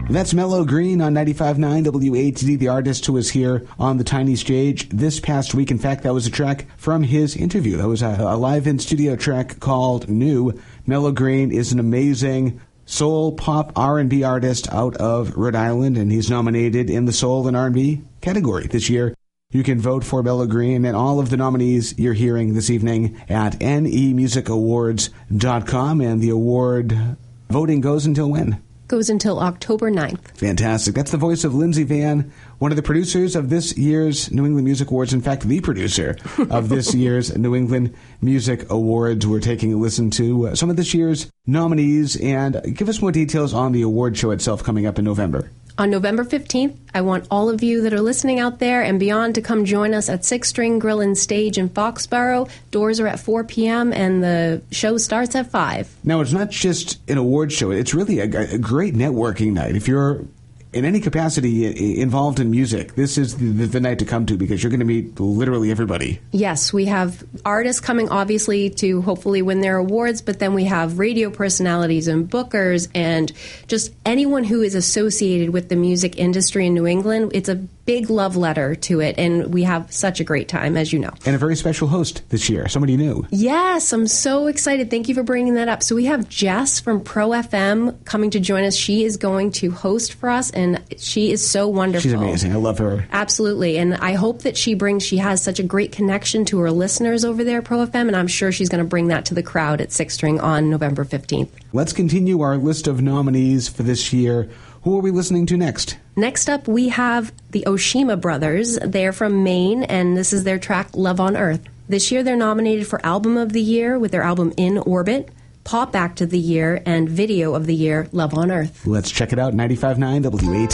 That's Mellow Green on 95.9 WATD, the artist who was here on the tiny stage this past week. In fact, that was a track from his interview. That was a live in-studio track called New. Mellow Green is an amazing soul, pop, R&B artist out of Rhode Island, and he's nominated in the soul and R&B category this year. You can vote for Mellow Green and all of the nominees you're hearing this evening at nemusicawards.com, and the award voting goes until when? Goes until October 9th. Fantastic. That's the voice of Lindsay Vann, one of the producers of this year's New England Music Awards. In fact, the producer of this year's New England Music Awards. We're taking a listen to some of this year's nominees, and give us more details on the award show itself coming up in November. On November 15th, I want all of you that are listening out there and beyond to come join us at Six String Grill and Stage in Foxborough. Doors are at 4 p.m. and the show starts at 5. Now, it's not just an award show. It's really a great networking night. If you're in any capacity involved in music, this is the night to come to, because you're going to meet literally everybody. Yes, we have artists coming, obviously, to hopefully win their awards, but then we have radio personalities and bookers and just anyone who is associated with the music industry in New England. It's a big love letter to it, and we have such a great time, as you know. And a very special host this year, somebody new. Yes, I'm so excited. Thank you for bringing that up. So we have Jess from Pro FM coming to join us. She is going to host for us, and she is so wonderful. She's amazing. I love her. Absolutely. And I hope that she has such a great connection to her listeners over there at Pro FM, and I'm sure she's going to bring that to the crowd at Six String on November 15th. Let's continue our list of nominees for this year. Who are we listening to next? Next up, we have the Oshima Brothers. They're from Maine, and this is their track, Love on Earth. This year, they're nominated for Album of the Year with their album In Orbit, Pop Act of the Year, and Video of the Year, Love on Earth. Let's check it out, 95.9 WATD.